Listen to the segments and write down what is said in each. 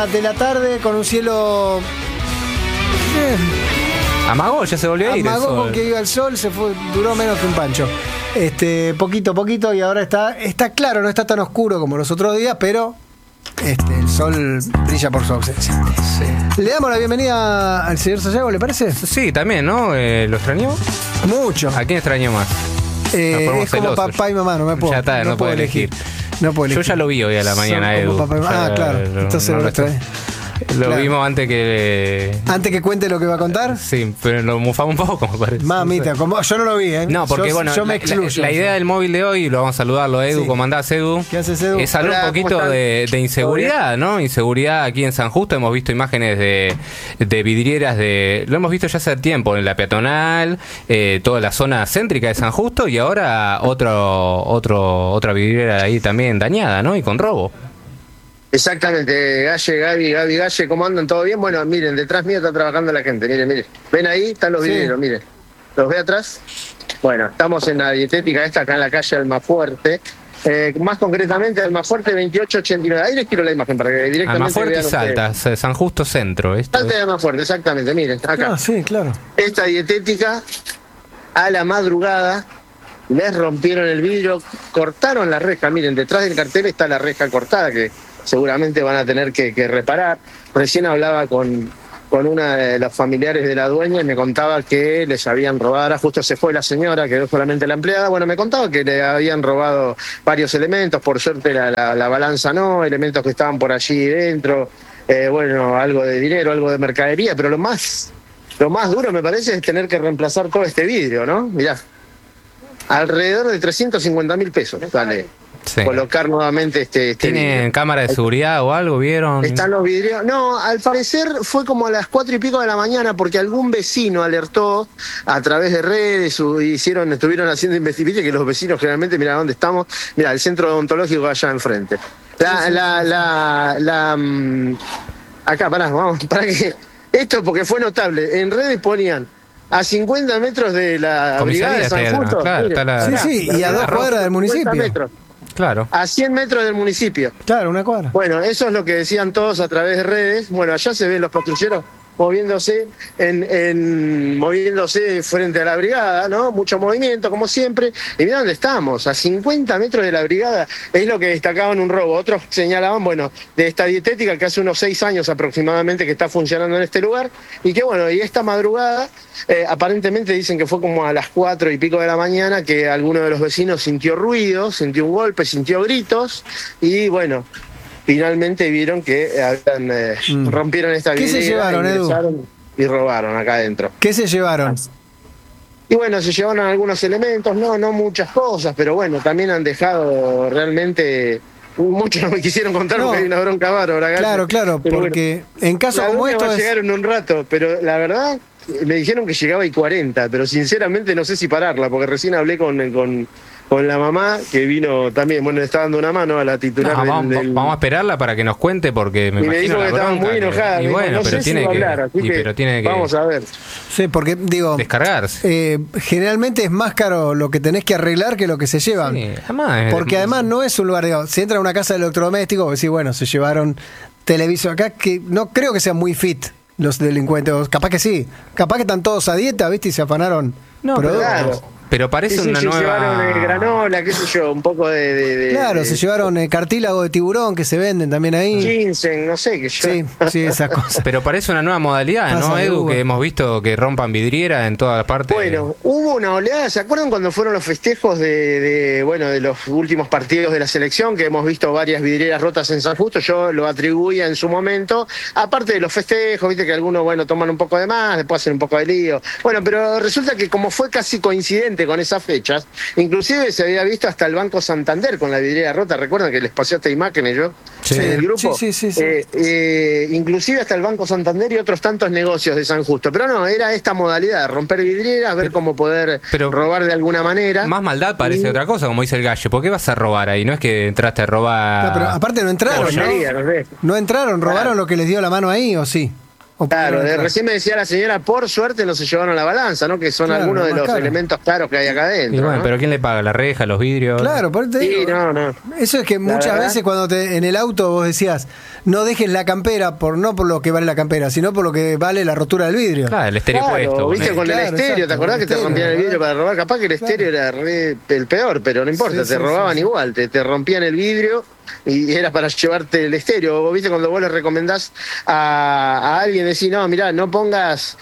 de la tarde con un cielo... Amagó, ya se volvió a ir. Amagó con que iba el sol, se fue, duró menos que un pancho. Poquito, y ahora está claro, no está tan oscuro como los otros días, pero el sol brilla por su ausencia. Sí. Le damos la bienvenida al señor Sayago, ¿le parece? Sí, también, ¿no? ¿Lo extrañó? Mucho. ¿A quién extrañó más? Es como celosos. papá y mamá, no me puedo. Ya está, no puedo elegir. No puedo elegir. Yo ya lo vi hoy a la mañana, Edu. Claro. Entonces no lo extrañé. Lo vimos antes que... ¿Antes que cuente lo que va a contar? Sí, pero lo mufamos un poco, me parece. Mamita, yo no lo vi, ¿eh? No, porque yo me excluyo. La idea del móvil de hoy, lo vamos a saludarlo, Edu. Sí. ¿Cómo andás, Edu? ¿Qué haces, Edu? Es hablar un poquito de inseguridad, ¿no? Inseguridad aquí en San Justo. Hemos visto imágenes de vidrieras lo hemos visto ya hace tiempo en la peatonal, toda la zona céntrica de San Justo, y ahora otra vidriera ahí también dañada, ¿no? Y con robo. Exactamente, Gaby, ¿cómo andan? ¿Todo bien? Bueno, miren, detrás mío está trabajando la gente, miren. ¿Ven ahí? Están los vidrieros, miren. ¿Los ve atrás? Bueno, estamos en la dietética esta, acá en la calle Almafuerte. Más concretamente, Almafuerte 2889. Ahí les quiero la imagen para que directamente Almafuerte y Salta, San Justo Centro. Salta de Almafuerte, exactamente, miren, acá. Ah, sí, claro. Esta dietética, a la madrugada, les rompieron el vidrio, cortaron la reja. Miren, detrás del cartel está la reja cortada, que seguramente van a tener que reparar. Recién hablaba con una de las familiares de la dueña y me contaba que les habían robado, ahora justo se fue la señora, quedó solamente la empleada. Bueno, me contaba que le habían robado varios elementos, por suerte la balanza no, elementos que estaban por allí dentro, algo de dinero, algo de mercadería, pero lo más duro me parece es tener que reemplazar todo este vidrio, ¿no? Mirá, alrededor de 350.000 pesos, vale. Sí. Colocar nuevamente este ¿Tienen vidrio. cámara de seguridad o algo? ¿Vieron? Están los vidrios. No, al parecer fue como a las 4 y pico de la mañana porque algún vecino alertó a través de redes, estuvieron haciendo investigación, que los vecinos generalmente, mira dónde estamos, mira el centro odontológico allá enfrente. Acá, para que esto porque fue notable. En redes ponían a 50 metros de la brigada de San Justo. Claro, Sí, y a 2 cuadras del municipio. Metros. Claro. A 100 metros del municipio. Claro, una cuadra. Bueno, eso es lo que decían todos a través de redes. Bueno, allá se ven los patrulleros moviéndose moviéndose frente a la brigada, ¿no? Mucho movimiento, como siempre. Y mira dónde estamos, a 50 metros de la brigada. Es lo que destacaban un robo. Otros señalaban, de esta dietética que hace unos 6 años aproximadamente que está funcionando en este lugar. Y que y esta madrugada, aparentemente dicen que fue como a las 4 y pico de la mañana que alguno de los vecinos sintió ruido, sintió un golpe, sintió gritos. Y finalmente vieron que rompieron esta vidriera. ¿Qué se llevaron, Edu? Y robaron acá adentro. ¿Qué se llevaron? Y se llevaron algunos elementos, no muchas cosas, pero también han dejado realmente... Muchos no me quisieron contar porque hay una bronca bárbara. Claro, pero porque en caso como esto llegaron un rato, pero la verdad me dijeron que llegaba y 40, pero sinceramente no sé si pararla, porque recién hablé con la mamá, que vino también, le está dando una mano a la titular vamos a esperarla para que nos cuente, porque me dijo que estaba muy enojada. Pero tiene que vamos a ver. Sí, porque descargarse. Generalmente es más caro lo que tenés que arreglar que lo que se llevan. Sí, porque además no es un lugar, si entra a una casa de electrodomésticos, decís, se llevaron televisor acá, que no creo que sean muy fit los delincuentes, capaz que sí, capaz que están todos a dieta, ¿viste? Y se afanaron productos. Claro. Pero parece una nueva... llevaron granola, qué sé yo, un poco Claro, se llevaron cartílago de tiburón que se venden también ahí. Ginseng, no sé, qué yo... Sí, esas cosas. Pero parece una nueva modalidad, ¿no, Edu? Que hemos visto que rompan vidriera en todas partes. Hubo una oleada, ¿se acuerdan cuando fueron los festejos de los últimos partidos de la selección? Que hemos visto varias vidrieras rotas en San Justo, yo lo atribuía en su momento, aparte de los festejos, viste que algunos, toman un poco de más, después hacen un poco de lío. Pero resulta que como fue casi coincidente con esas fechas, inclusive se había visto hasta el Banco Santander con la vidriera rota. ¿Recuerdan que les pasé hasta imágenes yo? Sí. En el grupo. Sí. Inclusive hasta el Banco Santander y otros tantos negocios de San Justo. Pero no, era esta modalidad, romper vidrieras, ver cómo poder robar de alguna manera. Más maldad parece otra cosa, como dice el gallo. ¿Por qué vas a robar ahí? No es que entraste a robar... No, pero aparte no entraron, ¿no? No entraron, robaron lo que les dio la mano ahí, ¿o sí? Claro, recién me decía la señora, por suerte no se llevaron la balanza, ¿no? Que son Claro, algunos de más los caro. elementos caros que hay acá adentro. Y bueno, ¿no? pero ¿quién le paga? ¿La reja, los vidrios? Claro, por eso te Sí, digo. no. Eso es que muchas verdad. veces cuando en el auto vos decías, no dejes la campera no por lo que vale la campera, sino por lo que vale la rotura del vidrio. Claro, el estéreo Claro, puesto. viste ponele. con el Claro, estéreo, ¿te exacto, acordás con que el te estéreo, rompían el vidrio ¿verdad? para robar? Capaz que el estéreo era el peor, pero no importa, Sí, te sí, robaban sí. igual, te rompían el vidrio y era para llevarte el estéreo. Vos viste cuando vos le recomendás a alguien, decís, no, mirá, no pongas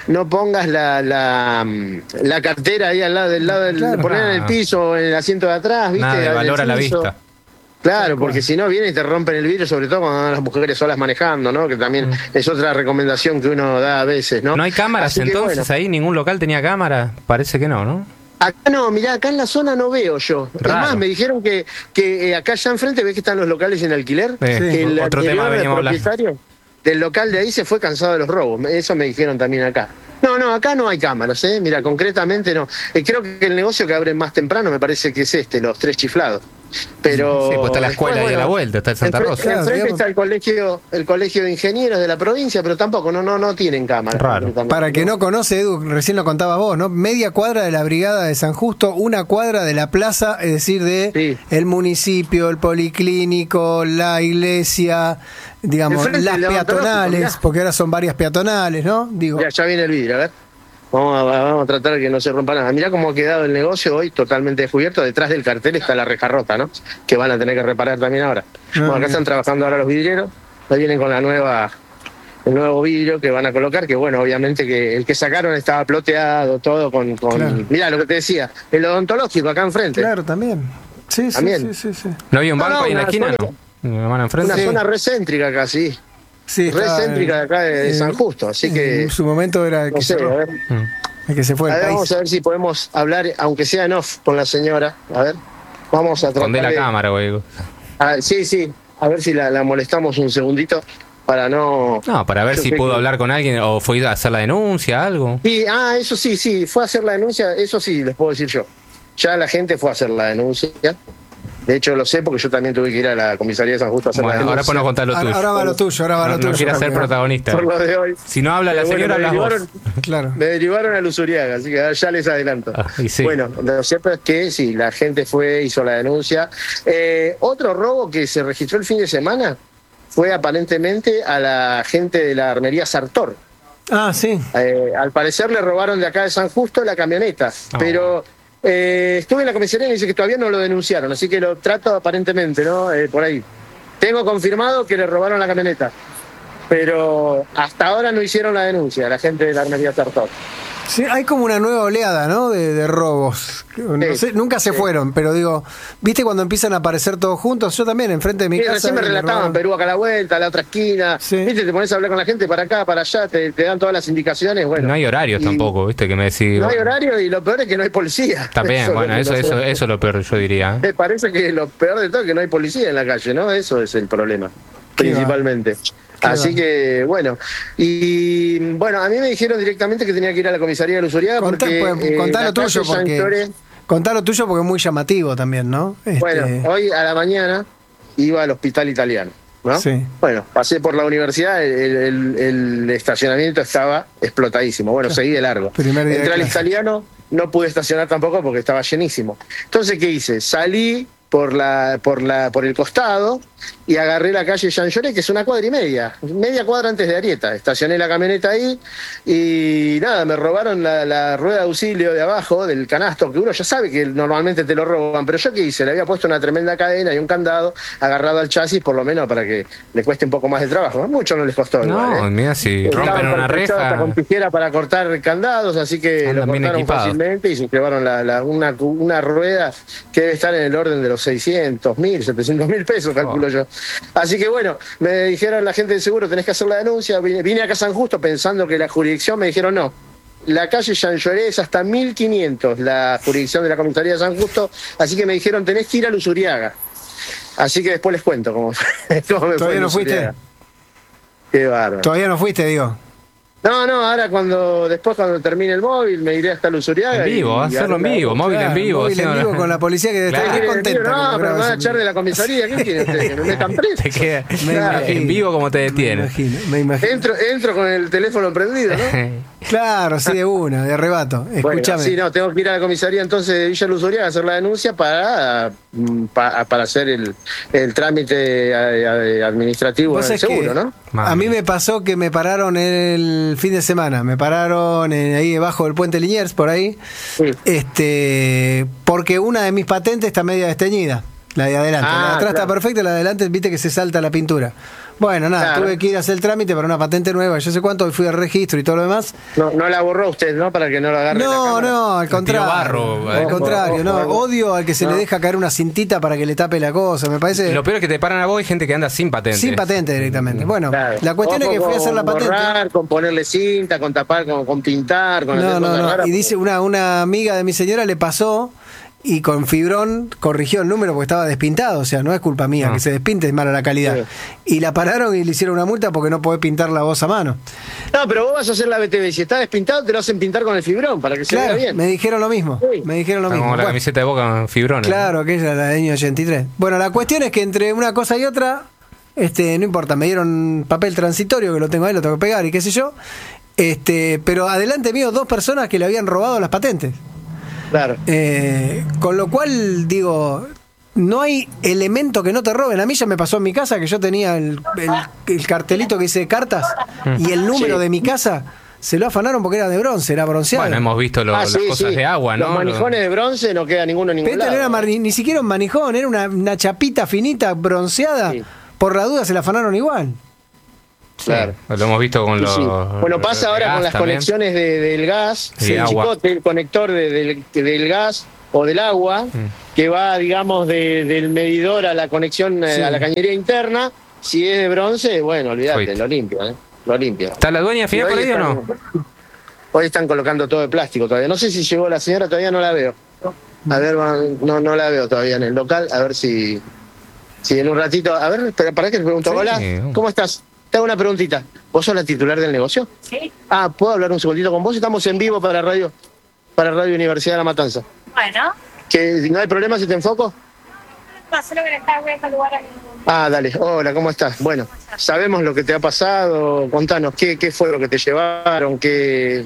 la cartera ahí al lado del Claro. poner en el piso o en el asiento de atrás, viste. Nada de En el valor a la piso. vista. Claro, porque si no vienen y te rompen el vidrio, sobre todo cuando andan las mujeres solas manejando, ¿no? Que también es otra recomendación que uno da a veces, ¿no? ¿No hay cámaras Así que, entonces bueno. ahí? ¿Ningún local tenía cámara? Parece que no, ¿no? Acá no, mirá, acá en la zona no veo yo. Raro. Es más, me dijeron que acá allá enfrente ves que están los locales en alquiler. Sí. Que el Otro tema anterior veníamos hablando. propietario del local de ahí se fue cansado de los robos. Eso me dijeron también acá. No, acá no hay cámaras, ¿eh? Mira, concretamente no. Creo que el negocio que abren más temprano me parece que es los Tres Chiflados. Pero Sí, pues está la escuela ahí a la vuelta, está el Santa Rosa. Claro, Enfrente digamos. está el colegio de ingenieros de la provincia, pero tampoco, no tienen cámaras. Raro. Para el que no conoce, Edu, recién lo contabas vos, ¿no? Media cuadra de la brigada de San Justo, una cuadra de la plaza, es decir, de Sí. el municipio, el policlínico, la iglesia, digamos, Enfrente las del peatonales, odontológico, porque ahora son varias peatonales, ¿no? Digo, Ya viene el vidrio, a ver. Vamos a tratar de que no se rompa nada. Mirá cómo ha quedado el negocio hoy totalmente descubierto. Detrás del cartel está la reja rota, ¿no? Que van a tener que reparar también ahora. Bueno, acá bien. están trabajando ahora los vidrieros. Ahí vienen con el nuevo vidrio que van a colocar, que bueno, obviamente que el que sacaron estaba ploteado, todo con Claro. mirá lo que te decía, el odontológico acá enfrente. claro, también. Sí, sí, También. sí. ¿No había un No, banco no, ahí en la una esquina? zona- ¿No? ¿Me van enfrente? Una zona recéntrica acá, sí. Sí, estaba, Recéntrica de acá de San Justo, así que en su momento era el no que, sé, a cerró, ver. el que se fue A del ver, país. vamos a ver si podemos hablar, aunque sea en off, con la señora. A ver, vamos a tratar Escondé la de- cámara, güey. Sí, a ver si la molestamos un segundito para no... No, para ver Yo si sé pudo que- hablar con alguien o fue a hacer la denuncia, algo. Sí, eso sí, fue a hacer la denuncia, eso sí, les puedo decir yo. Ya la gente fue a hacer la denuncia. De hecho, lo sé porque yo también tuve que ir a la comisaría de San Justo a hacer la Bueno, denuncia. ahora ponos contar lo tuyo. Ahora va lo tuyo, ahora va No, lo tuyo. no quieras ser porque- protagonista. Por lo de hoy. Si no habla la Pero señora, bueno, hablas vos. Claro. Me derivaron a Luzuriaga, así que ya les adelanto. Ah, y sí. Bueno, lo cierto es que sí, la gente hizo la denuncia. Otro robo que se registró el fin de semana fue aparentemente a la gente de la armería Sartor. Ah, sí. Al parecer le robaron de acá de San Justo la camioneta, Ah. pero estuve en la comisaría y me dice que todavía no lo denunciaron, así que lo trato aparentemente, ¿no? Por ahí. Tengo confirmado que le robaron la camioneta, pero hasta ahora no hicieron la denuncia, la gente de la armería Sartor. Sí, hay como una nueva oleada, ¿no? De robos. No Sí, sé, nunca se sí. fueron, pero digo, ¿viste cuando empiezan a aparecer todos juntos? Yo también, enfrente de mi Sí, casa. recién me relataban robaron. Perú acá a la vuelta, a la otra esquina. Sí. Viste, te pones a hablar con la gente para acá, para allá, te dan todas las indicaciones. Bueno, No hay horarios y tampoco, ¿viste? Que me decís. No hay horario y lo peor es que no hay policía. Está bien, bueno, eso es lo peor, yo diría. Me parece que lo peor de todo es que no hay policía en la calle, ¿no? Eso es el problema, principalmente. Así que, bueno. Y bueno, a mí me dijeron directamente que tenía que ir a la comisaría de Luzuriaga porque... Contá la lo tuyo, calle Jean Lloré- contá lo tuyo porque es muy llamativo también, ¿no? Bueno, hoy a la mañana iba al hospital italiano, ¿no? Sí. Bueno, pasé por la universidad, el estacionamiento estaba explotadísimo. Bueno, seguí de largo. Primer día de Entré al clase. italiano, no pude estacionar tampoco porque estaba llenísimo. Entonces, ¿qué hice? Salí por el costado y agarré la calle Jean Lloré, que es una cuadra y media cuadra antes de Arieta. Estacioné la camioneta ahí y nada, me robaron la rueda de auxilio de abajo del canasto, que uno ya sabe que normalmente te lo roban, pero yo qué hice, le había puesto una tremenda cadena y un candado agarrado al chasis, por lo menos para que le cueste un poco más de trabajo. Mucho no les costó. No, igual, mira, si Estaban rompen una pertrechados hasta reja. con tijera para cortar candados, así que Andan lo bien cortaron equipados. fácilmente y se llevaron una rueda que debe estar en el orden de los 600.000, 700.000 pesos, calculo yo. Así que bueno, me dijeron la gente del seguro, tenés que hacer la denuncia. Vine acá a San Justo pensando que la jurisdicción, me dijeron no. La calle Jean Lloré es hasta 1500, la jurisdicción de la comisaría de San Justo, así que me dijeron tenés que ir a Luzuriaga. Así que después les cuento cómo me fue ¿Todavía en no fuiste? Luzuriaga. Qué bárbaro. Todavía no fuiste, digo. No, ahora después cuando termine el móvil me iré hasta Luzuriaga. En vivo, hacerlo en vivo, móvil en vivo. Móvil en vivo con la policía que está Claro. muy contenta. No, pero me van a echar de la comisaría. ¿Qué quieren ustedes? Que me metan preso. Te queda Claro. en vivo como te Me detienen. me imagino. Entro con el teléfono prendido, ¿no? Claro, sí, de una, de arrebato. Bueno, Escúchame. sí, no, tengo que ir a la comisaría entonces de Villa Luzuriaga a hacer la denuncia para hacer el trámite administrativo Vos del sabés seguro, que ¿no? a mí me pasó que me pararon el fin de semana. Me pararon ahí debajo del puente Liniers, por ahí. Sí. Porque una de mis patentes está media desteñida. La de adelante. La de atrás claro. está perfecta, la de adelante, viste que se salta la pintura. Bueno, nada, Claro. tuve que ir a hacer el trámite para una patente nueva. Yo sé cuánto, hoy fui al registro y todo lo demás. No la borró usted, ¿no? Para que no lo agarre la No, cámara. no, al contrario. barro, al contrario, no. ojo. Odio al que se No. le deja caer una cintita para que le tape la cosa. Me parece. Lo peor es que te paran a vos y gente que anda sin patente. Sin patente directamente. Bueno, Claro. la cuestión Ojo es que fui a hacer la con patente. borrar, con ponerle cinta, con tapar, con pintar, con hacer cosas raras. Y dice una amiga de mi señora le pasó y con fibrón corrigió el número porque estaba despintado. O sea, no es culpa mía No. que se despinte, es mala la calidad. Sí. Y la pararon y le hicieron una multa porque no podés pintar la voz a mano. No, pero vos vas a hacer la BTV. Si está despintado, te lo hacen pintar con el fibrón para que se Claro, vea bien. me dijeron lo mismo. Sí. Me dijeron lo Está mismo. como la Bueno, camiseta de Boca con fibrones. claro, aquella la del año 83. Bueno, la cuestión es que entre una cosa y otra, no importa, me dieron papel transitorio que lo tengo ahí, lo tengo que pegar y qué sé yo. Pero adelante mío, 2 personas que le habían robado las patentes. Claro. Con lo cual, digo, no hay elemento que no te roben. A mí ya me pasó en mi casa que yo tenía el cartelito que dice cartas y el número Sí. de mi casa se lo afanaron porque era de bronce, era bronceado. Bueno, hemos visto las Sí, cosas sí. de agua, ¿no? Los manijones de bronce no queda ninguno en ningún Pero lado. no era ni siquiera un manijón, era una chapita finita, bronceada. Sí. Por la duda se la afanaron igual. Claro. Lo hemos visto con Sí, los. sí. Bueno, pasa los de ahora con gas las también. conexiones del gas, Sí, el agua. chicote, el conector del gas o del agua, que va, digamos, del medidor a la conexión Sí. a la cañería interna. Si es de bronce, bueno, olvídate, Fuiste. lo limpia, ¿eh? Lo limpia. ¿Está la dueña final por ahí o no? Hoy están colocando todo de plástico todavía. No sé si llegó la señora, todavía no la veo. A ver, no la veo todavía en el local, a ver si en un ratito. A ver, espera, para que le pregunto. Sí. Hola, ¿cómo estás? Te hago una preguntita. ¿Vos sos la titular del negocio? Sí, ¿Puedo hablar un segundito con vos? Estamos en vivo para Radio Universidad de La Matanza. bueno, ¿Que no hay problema si te enfoco? pasó lo que le estaba viendo el lugar. Dale. Hola, ¿cómo estás? Bueno, sabemos lo que te ha pasado. Contanos, ¿qué fue lo que te llevaron? ¿Qué...?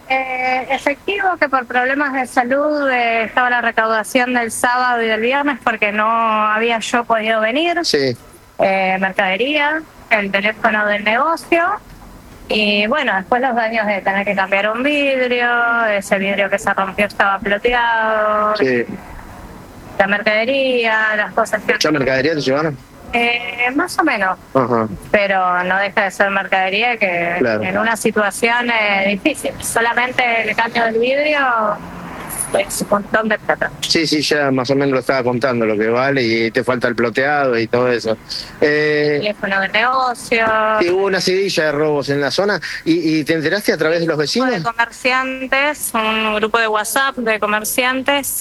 Efectivo que por problemas de salud estaba la recaudación del sábado y del viernes porque no había yo podido venir. Sí, Mercadería, el teléfono del negocio y bueno, después los daños de tener que cambiar un vidrio, ese vidrio que se rompió estaba ploteado, sí. la mercadería, las cosas que... ¿Mucha mercadería te llevaron? Más o menos, Ajá. pero no deja de ser mercadería que Claro. en una situación difícil. Solamente el cambio del vidrio es un montón de plata. Sí, ya más o menos lo estaba contando lo que vale y te falta el ploteado y todo eso. Teléfono de negocio, Y hubo una seguidilla de robos en la zona y te enteraste a través de los grupo vecinos. de comerciantes, un grupo de WhatsApp de comerciantes,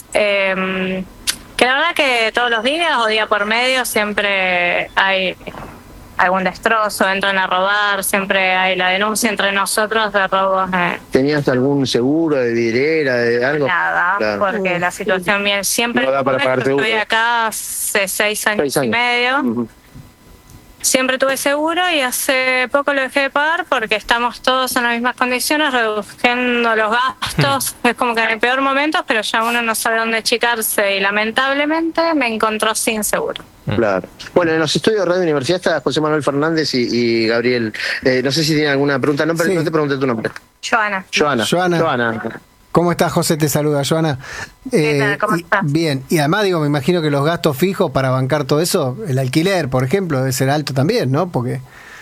que la verdad que todos los días o día por medio siempre hay algún destrozo, entran a robar, siempre hay la denuncia entre nosotros de robos. ¿Tenías algún seguro de vidriera, de algo? Nada, Claro. porque la situación bien siempre. No da para pagar Yo estoy seguro. acá hace 6 años, 6 años. y medio. Ujú. Siempre tuve seguro y hace poco lo dejé de pagar porque estamos todos en las mismas condiciones, reduciendo los gastos. Es como que en el peor momento, pero ya uno no sabe dónde achicarse y lamentablemente me encontró sin seguro. Claro. Bueno, en los estudios de Radio Universidad está José Manuel Fernández y Gabriel. No sé si tienen alguna pregunta. No, pero Sí. no te pregunté tu nombre. Joana. Joana. ¿Cómo estás, José? Te saluda, Joana. ¿Qué tal? ¿Cómo estás? Bien, y además digo, me imagino que los gastos fijos para bancar todo eso, el alquiler, por ejemplo, debe ser alto también, ¿no? Porque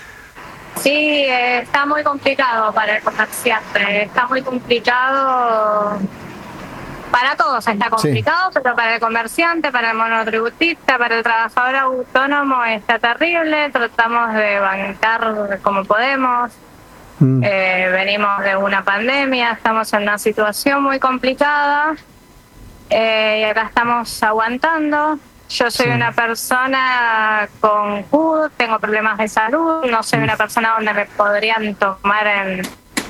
Sí, está muy complicado para el comerciante, está muy complicado. Para todos está complicado, pero para el comerciante, para el monotributista, para el trabajador autónomo está terrible. Tratamos de bancar como podemos. Venimos de una pandemia, estamos en una situación muy complicada y acá estamos aguantando. Yo soy una persona con CUD, tengo problemas de salud, no soy una persona donde me podrían tomar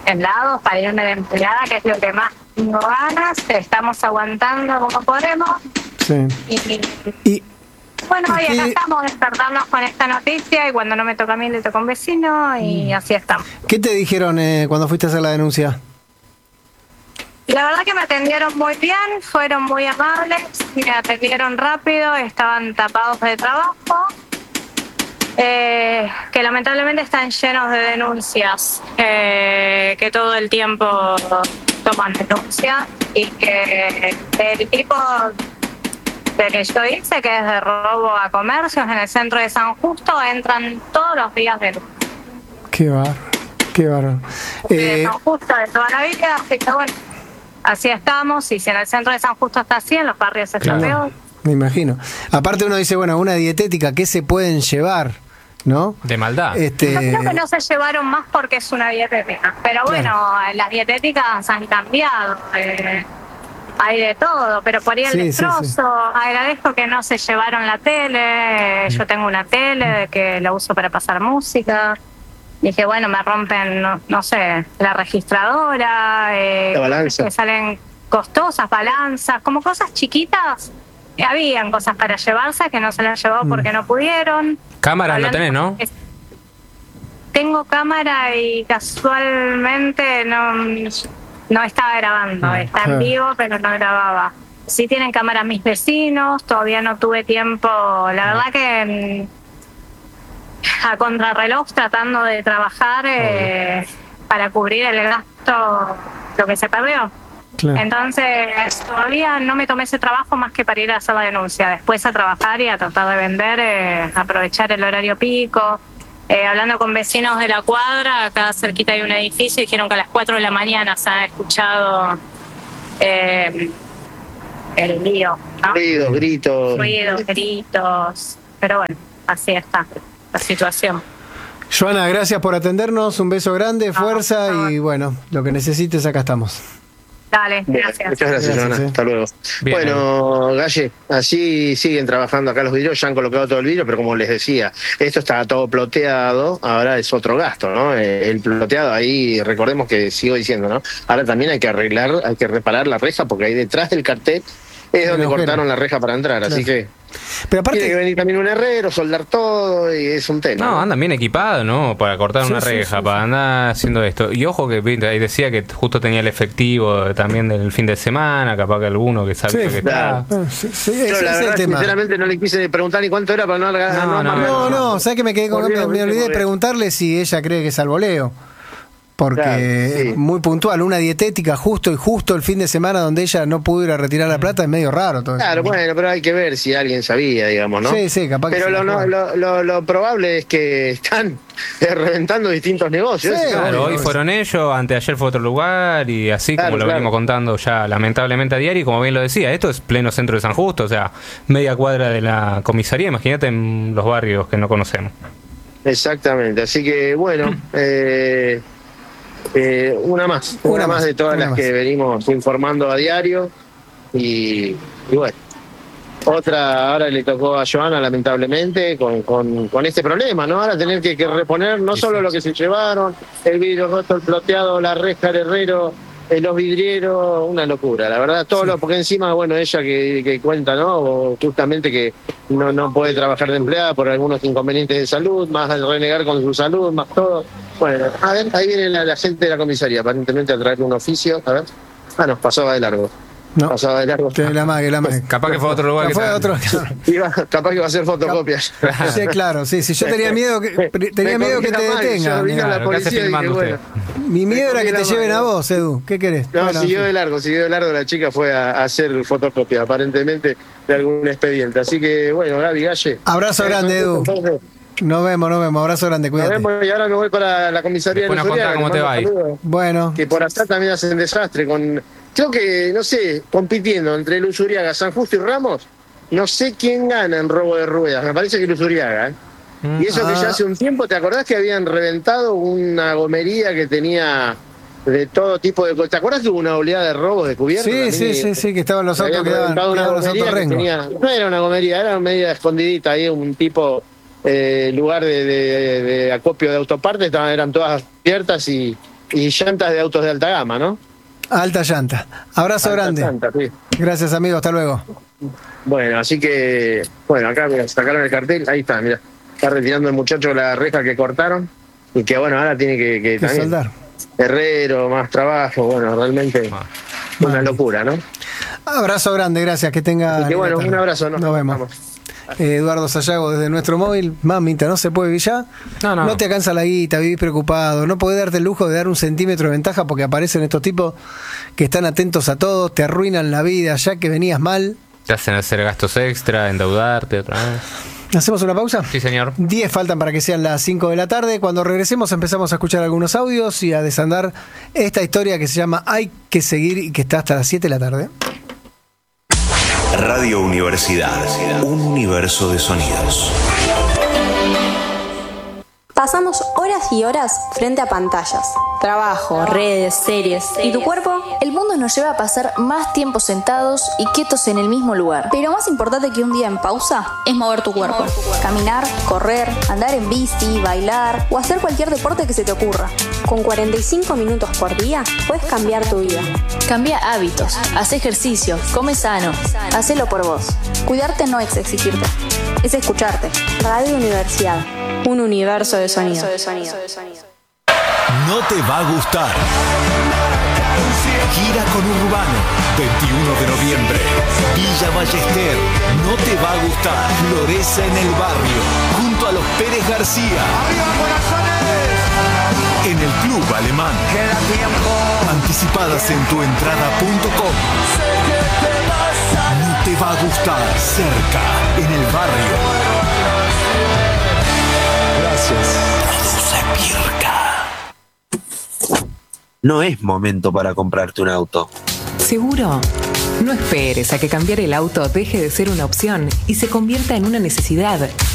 lados para irme de empleada, que es lo que más tengo ganas. Estamos aguantando como podemos. Sí. Y bueno, y acá estamos, despertarnos con esta noticia, y cuando no me toca a mí le toca a un vecino, y así estamos. ¿Qué te dijeron cuando fuiste a hacer la denuncia? La verdad que me atendieron muy bien, fueron muy amables, me atendieron rápido, estaban tapados de trabajo, que lamentablemente están llenos de denuncias, que todo el tiempo toman denuncias, y que el tipo de que yo hice, que es de robo a comercios en el centro de San Justo, entran todos los días de luz. Qué bárbaro, qué bárbaro. De San Justo de toda la vida, así que bueno, así estamos, y si en el centro de San Justo está así, en los barrios está peor. Me imagino. Aparte uno dice, bueno, una dietética, ¿qué se pueden llevar? ¿No? De maldad. Yo creo que no se llevaron más porque es una dietética, pero bueno, las dietéticas han cambiado. Hay de todo, pero por ahí el destrozo. Agradezco que no se llevaron la tele. Yo tengo una tele que la uso para pasar música. Dije, bueno, me rompen, no sé, la registradora, la balanza, que salen costosas, balanzas, como cosas chiquitas. Habían cosas para llevarse que no se las llevó porque no pudieron. Cámara no tenés, ¿no? Tengo cámara y casualmente no estaba grabando, está en vivo, pero no grababa. Sí tienen cámara mis vecinos, todavía no tuve tiempo, la verdad que a contrarreloj tratando de trabajar para cubrir el gasto, lo que se perdió. Claro. Entonces todavía no me tomé ese trabajo más que para ir a hacer la denuncia, después a trabajar y a tratar de vender, aprovechar el horario pico. Hablando con vecinos de la cuadra, acá cerquita hay un edificio, dijeron que a las 4 de la mañana se han escuchado el lío, ¿no? Ruidos, gritos, pero bueno, así está la situación. Joana, gracias por atendernos, un beso grande, fuerza, y bueno, lo que necesites, acá estamos. Dale, gracias. Muchas gracias, Joana. Hasta luego. Bien, bueno, Galle, así siguen trabajando acá los vidrios, ya han colocado todo el vidrio, pero como les decía, esto está todo ploteado, ahora es otro gasto, ¿no? El ploteado ahí, recordemos que sigo diciendo, ¿no? Ahora también hay que reparar la reja, porque ahí detrás del cartel es donde cortaron la reja para entrar, así que pero aparte tiene que venir también un herrero, soldar todo, y es un tema. No, andan bien equipados, ¿no? Para cortar una reja, para andar haciendo esto. Y ojo que ahí decía que justo tenía el efectivo también del fin de semana, capaz que alguno que sabía que claro. está. Yo la verdad, sinceramente, no le quise preguntar ni cuánto era para no, ¿sabes que me quedé con me olvidé de preguntarle si ella cree que es alboleo? Porque es muy puntual, una dietética justo el fin de semana donde ella no pudo ir a retirar la plata, es medio raro todo eso. Claro, bueno, pero hay que ver si alguien sabía, digamos, ¿no? Sí, capaz que pero lo probable es que están reventando distintos negocios. Sí, claro, hoy fueron ellos, anteayer fue otro lugar, y así como lo venimos contando ya lamentablemente a diario, y como bien lo decía, esto es pleno centro de San Justo, o sea, media cuadra de la comisaría, imagínate en los barrios que no conocemos. Exactamente, así que bueno, una más de todas las que venimos informando a diario, y bueno, otra ahora le tocó a Joana, lamentablemente, con este problema, ¿no? Ahora tener que reponer no solo lo que se llevaron, el vidrio roto, el ploteado, la reja, el herrero, los vidrieros, una locura, la verdad, todo porque encima, bueno, ella que cuenta, ¿no? Justamente que no puede trabajar de empleada por algunos inconvenientes de salud, más al renegar con su salud, más todo. Bueno, a ver, ahí viene la gente de la comisaría, aparentemente a traer un oficio, a ver. Nos pasaba de largo. No. Pasaba de largo. Que la mague. Capaz que fue a otro lugar. Capaz que iba a hacer fotocopias. Sí, claro, sí. Yo tenía miedo que te detengan. La policía, mi miedo era que te lleven a vos, Edu. ¿Qué querés? No, siguió de largo. La chica fue a hacer fotocopias, aparentemente, de algún expediente. Así que, bueno, Gaby, Galle. Abrazo grande, Edu. Nos vemos. Abrazo grande, cuídate. Nos vemos, y ahora me voy para la comisaría de Luzuriaga. ¿Cómo te va ahí? Bueno. Que por acá también hacen desastre creo que, no sé, compitiendo entre Luzuriaga, San Justo y Ramos, no sé quién gana en robo de ruedas. Me parece que Luzuriaga, ¿eh? Y eso que ya hace un tiempo, ¿te acordás que habían reventado una gomería que tenía de todo tipo de cosas? ¿Te acordás que hubo una oleada de robos de cubierto? Sí, que estaban los autos que daban los autos rengos. No era una gomería, era una medida escondidita ahí, un tipo lugar de acopio de autopartes, eran todas abiertas y y llantas de autos de alta gama, ¿no? Alta llanta. Abrazo Alta grande. llanta, sí. Gracias, amigo. Hasta luego. Bueno, así que, bueno, acá mira, sacaron el cartel, ahí está, mira. Está retirando el muchacho la reja que cortaron y que, bueno, ahora tiene que también soldar. herrero, más trabajo, bueno, realmente una locura, ¿no? Abrazo grande, gracias. Que tenga. Así que bueno, un abrazo, Nos vemos. Eduardo Sayago desde nuestro móvil. Mamita, ¿no se puede vivir ya? No te alcanza la guita, vivís preocupado. No podés darte el lujo de dar un centímetro de ventaja porque aparecen estos tipos que están atentos a todo, te arruinan la vida, ya que venías mal. Te hacen hacer gastos extra, endeudarte otra vez. ¿Hacemos una pausa? Sí, señor. 10 faltan para que sean las 5 de la tarde. Cuando regresemos empezamos a escuchar algunos audios y a desandar esta historia que se llama Hay que seguir y que está hasta las 7 de la tarde. Radio Universidad, un universo de sonidos. Pasamos horas y horas frente a pantallas, trabajo, redes, series. ¿Y tu cuerpo? El mundo nos lleva a pasar más tiempo sentados y quietos en el mismo lugar. Pero más importante que un día en pausa es mover tu cuerpo. Caminar, correr, andar en bici, bailar o hacer cualquier deporte que se te ocurra. Con 45 minutos por día puedes cambiar tu vida. Cambia hábitos, haz ejercicio, come sano. Hacelo por vos. Cuidarte no es exigirte, es escucharte. Radio Universidad, un universo de sonido. No te va a gustar. Gira con Urbano, 21 de noviembre. Villa Ballester, no te va a gustar. Florece en el barrio, junto a los Pérez García. En el Club Alemán. Anticipadas en tuentrada.com. No te va a gustar. Cerca, en el barrio. Gracias. Produce Pirca. No es momento para comprarte un auto. ¿Seguro? No esperes a que cambiar el auto deje de ser una opción y se convierta en una necesidad.